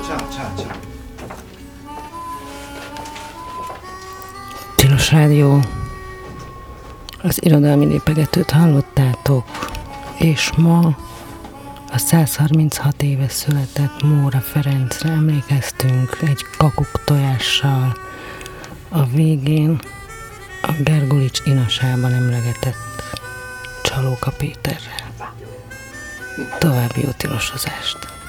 Tilos Rádió, az irodalmi lépegetőt hallottátok, és ma a 136 éves született Móra Ferencre emlékeztünk egy kakuk tojással a végén a Gergolics inasában emlegetett Csalóka Péterrel. További jó tilosozást!